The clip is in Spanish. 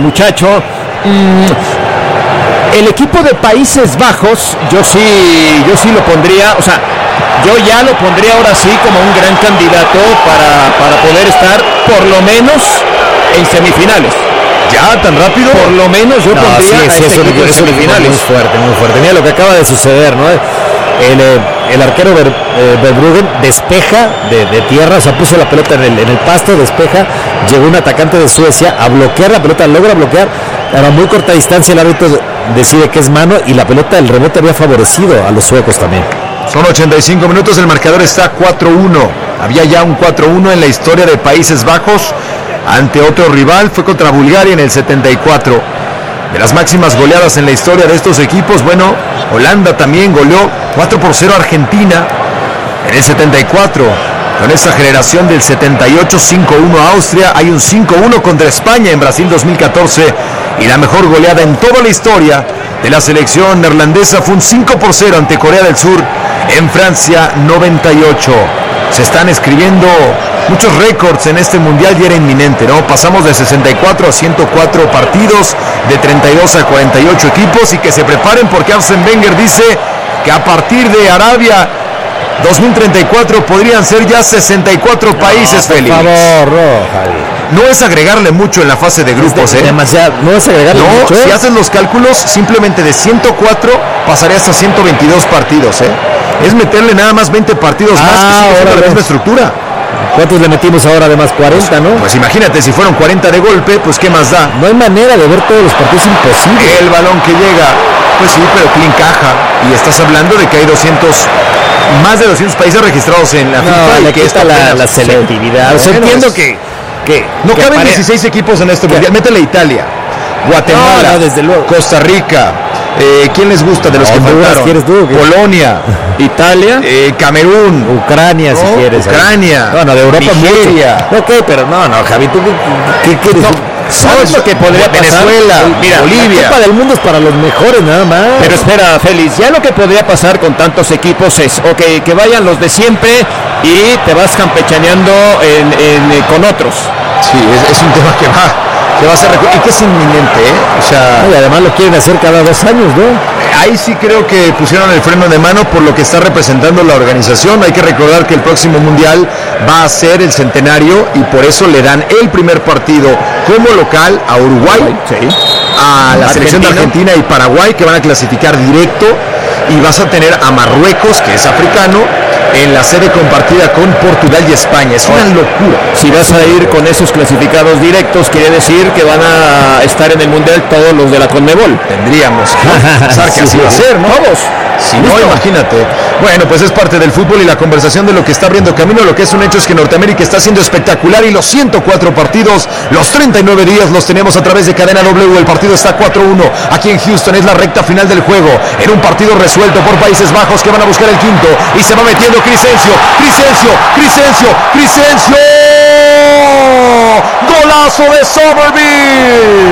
muchacho. El equipo de Países Bajos, yo sí lo pondría, o sea, yo ya lo pondría ahora sí como un gran candidato para poder estar por lo menos en semifinales. ¿Ya tan rápido? Por lo menos yo pondría a este equipo en semifinales. Muy fuerte. Mira lo que acaba de suceder, ¿no? El arquero Verbruggen despeja de tierra, o sea, puso la pelota en el pasto, despeja, llegó un atacante de Suecia a bloquear la pelota, logra bloquear, a muy corta distancia el árbitro decide que es mano y la pelota, el rebote había favorecido a los suecos también. Son 85 minutos, el marcador está 4-1. Había ya un 4-1 en la historia de Países Bajos ante otro rival, fue contra Bulgaria en el 74. De las máximas goleadas en la historia de estos equipos, bueno, Holanda también goleó 4-0 a Argentina en el 74. Con esa generación del 78, 5-1 a Austria, hay un 5-1 contra España en Brasil 2014 y la mejor goleada en toda la historia de la selección neerlandesa fue un 5-0 ante Corea del Sur en Francia 98. Se están escribiendo muchos récords en este mundial y era inminente, ¿no? Pasamos de 64 a 104 partidos, de 32 a 48 equipos y que se preparen porque Arsène Wenger dice que a partir de Arabia 2034 podrían ser ya 64 países, Félix. Por favor, no es agregarle mucho en la fase de grupos, demasiado, no es agregarle mucho. Si hacen los cálculos, simplemente de 104 pasaría hasta 122 partidos, Es meterle nada más 20 partidos más que ahora la misma estructura. ¿Cuántos le metimos ahora? Además 40, ¿no? Pues imagínate, si fueron 40 de golpe, pues ¿qué más da? No hay manera de ver todos los partidos, imposible. El balón que llega, pues sí, pero que encaja. Y estás hablando de que hay más de 200 países registrados en la FIFA. Le quita la selectividad. O sea, entiendo que no caben 16 equipos en este mundial. Métele Italia, Guatemala, desde luego. Costa Rica. ¿Quién les gusta de los que faltaron? Polonia, Italia, Camerún, Ucrania, si quieres. Ucrania, bueno, de Europa, Nigeria. Ok, pero no, Javi, ¿tú qué quieres? ¿Sabes lo que podría pasar? Venezuela, Mira, Bolivia. La Copa del Mundo es para los mejores, nada más. Pero espera, Félix, ya lo que podría pasar con tantos equipos es, que vayan los de siempre y te vas campechaneando con otros. Sí, es un tema que va a ser y que es inminente, O sea, y además lo quieren hacer cada 2 años, ¿no? Ahí sí creo que pusieron el freno de mano por lo que está representando la organización. Hay que recordar que el próximo mundial va a ser el centenario y por eso le dan el primer partido como local a Uruguay, a la selección de Argentina y Paraguay, que van a clasificar directo, y vas a tener a Marruecos, que es africano, en la sede compartida con Portugal y España. Es una locura. Si vas a ir con esos clasificados directos, quiere decir que van a estar en el mundial todos los de la Conmebol. Tendríamos que pensar que así va a ser, ¿no? Todos. Si no, imagínate. Bueno, pues es parte del fútbol y la conversación de lo que está abriendo camino. Lo que es un hecho es que Norteamérica está siendo espectacular y los 104 partidos, los 39 días los tenemos a través de Cadena W. El partido está 4-1 aquí en Houston. Es la recta final del juego. Era un partido resuelto por Países Bajos que van a buscar el quinto y se va metiendo Crescencio. ¡Golazo de Somerville!